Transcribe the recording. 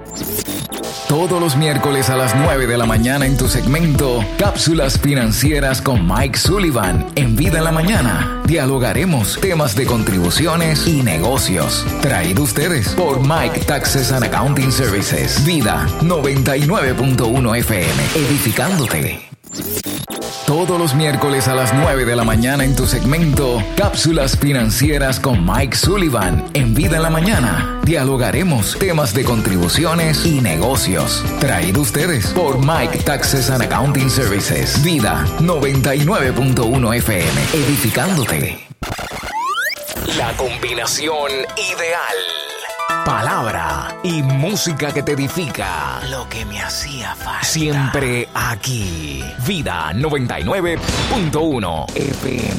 Todos los miércoles a las 9 de la mañana en tu segmento Cápsulas Financieras con Mike Sullivan en Vida en la Mañana. Dialogaremos temas de contribuciones y negocios. Traído ustedes por Mike Taxes and Accounting Services. Vida 99.1 FM. Edificándote. Todos los miércoles a las 9 de la mañana en tu segmento Cápsulas Financieras con Mike Sullivan en Vida en la Mañana. Dialogaremos temas de contribuciones y negocios. Traído ustedes por Mike Taxes and Accounting Services. Vida 99.1 FM. Edificándote. La combinación ideal. Palabra y música que te edifica. Lo que me hacía falta. Siempre aquí. Vida 99.1 FM.